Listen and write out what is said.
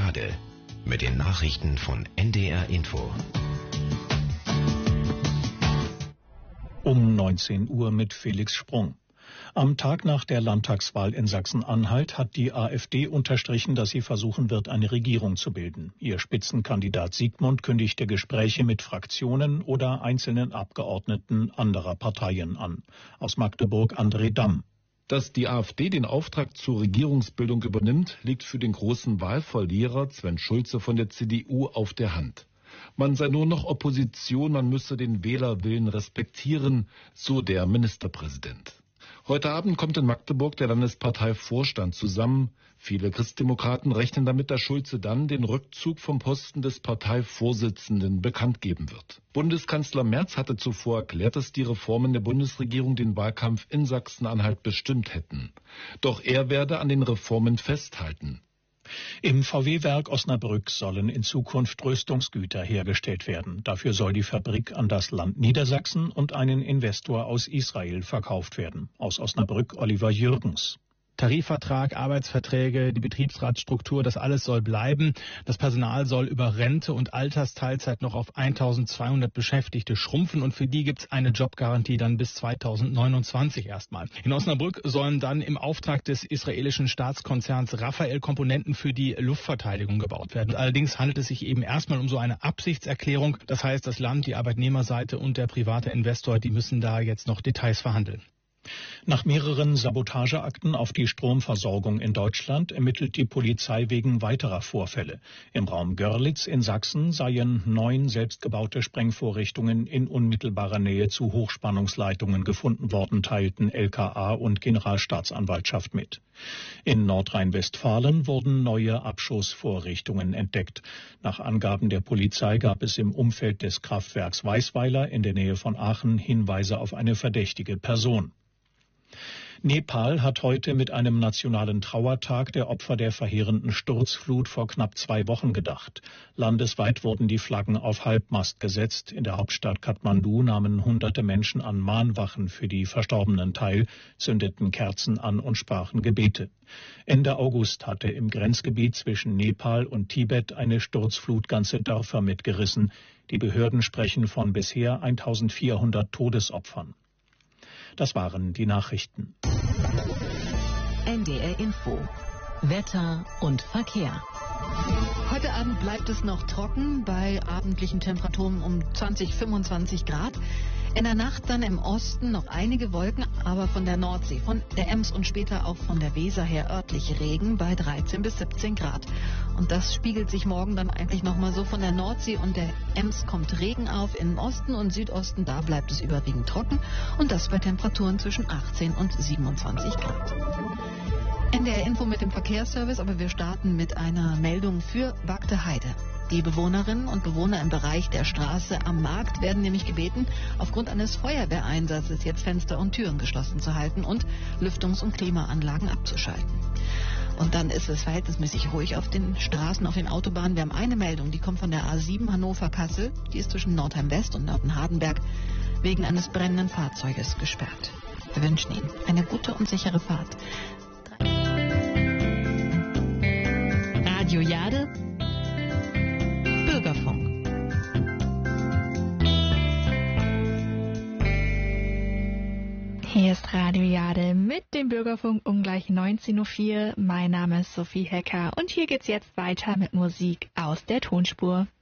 Jade mit den Nachrichten von NDR Info. Um 19 Uhr mit Felix Sprung. Am Tag nach der Landtagswahl in Sachsen-Anhalt hat die AfD unterstrichen, dass sie versuchen wird, eine Regierung zu bilden. Ihr Spitzenkandidat Siegmund kündigte Gespräche mit Fraktionen oder einzelnen Abgeordneten anderer Parteien an. Aus Magdeburg André Damm. Dass die AfD den Auftrag zur Regierungsbildung übernimmt, liegt für den großen Wahlverlierer Sven Schulze von der CDU auf der Hand. Man sei nur noch Opposition, man müsse den Wählerwillen respektieren, so der Ministerpräsident. Heute Abend kommt in Magdeburg der Landesparteivorstand zusammen. Viele Christdemokraten rechnen damit, dass Schulze dann den Rückzug vom Posten des Parteivorsitzenden bekannt geben wird. Bundeskanzler Merz hatte zuvor erklärt, dass die Reformen der Bundesregierung den Wahlkampf in Sachsen-Anhalt bestimmt hätten. Doch er werde an den Reformen festhalten. Im VW-Werk Osnabrück sollen in Zukunft Rüstungsgüter hergestellt werden. Dafür soll die Fabrik an das Land Niedersachsen und einen Investor aus Israel verkauft werden. Aus Osnabrück Oliver Jürgens. Tarifvertrag, Arbeitsverträge, die Betriebsratsstruktur, das alles soll bleiben. Das Personal soll über Rente und Altersteilzeit noch auf 1.200 Beschäftigte schrumpfen und für die gibt es eine Jobgarantie dann bis 2029 erstmal. In Osnabrück sollen dann im Auftrag des israelischen Staatskonzerns Rafael Komponenten für die Luftverteidigung gebaut werden. Allerdings handelt es sich eben erstmal um so eine Absichtserklärung. Das heißt, das Land, die Arbeitnehmerseite und der private Investor, die müssen da jetzt noch Details verhandeln. Nach mehreren Sabotageakten auf die Stromversorgung in Deutschland ermittelt die Polizei wegen weiterer Vorfälle. Im Raum Görlitz in Sachsen seien 9 selbstgebaute Sprengvorrichtungen in unmittelbarer Nähe zu Hochspannungsleitungen gefunden worden, teilten LKA und Generalstaatsanwaltschaft mit. In Nordrhein-Westfalen wurden neue Abschussvorrichtungen entdeckt. Nach Angaben der Polizei gab es im Umfeld des Kraftwerks Weißweiler in der Nähe von Aachen Hinweise auf eine verdächtige Person. Nepal hat heute mit einem nationalen Trauertag der Opfer der verheerenden Sturzflut vor knapp 2 Wochen gedacht. Landesweit wurden die Flaggen auf Halbmast gesetzt. In der Hauptstadt Kathmandu nahmen hunderte Menschen an Mahnwachen für die Verstorbenen teil, zündeten Kerzen an und sprachen Gebete. Ende August hatte im Grenzgebiet zwischen Nepal und Tibet eine Sturzflut ganze Dörfer mitgerissen. Die Behörden sprechen von bisher 1.400 Todesopfern. Das waren die Nachrichten. NDR Info. Wetter und Verkehr. Heute Abend bleibt es noch trocken bei abendlichen Temperaturen um 20-25 Grad. In der Nacht dann im Osten noch einige Wolken, aber von der Nordsee, von der Ems und später auch von der Weser her örtlich Regen bei 13 bis 17 Grad. Und das spiegelt sich morgen dann eigentlich nochmal so: von der Nordsee und der Ems kommt Regen auf. Im Osten und Südosten, da bleibt es überwiegend trocken und das bei Temperaturen zwischen 18 und 27 Grad. NDR Info mit dem Verkehrsservice, aber wir starten mit einer Meldung für Bagde Heide. Die Bewohnerinnen und Bewohner im Bereich der Straße am Markt werden nämlich gebeten, aufgrund eines Feuerwehreinsatzes jetzt Fenster und Türen geschlossen zu halten und Lüftungs- und Klimaanlagen abzuschalten. Und dann ist es verhältnismäßig ruhig auf den Straßen, auf den Autobahnen. Wir haben eine Meldung, die kommt von der A7 Hannover-Kassel. Die ist zwischen Nordheim-West und Norden-Hardenberg wegen eines brennenden Fahrzeuges gesperrt. Wir wünschen Ihnen eine gute und sichere Fahrt. Radio Jade, Bürgerfunk. Hier ist Radio Jade mit dem Bürgerfunk um gleich 19.04 Uhr. Mein Name ist Sophie Hecker und hier geht's jetzt weiter mit Musik aus der Tonspur.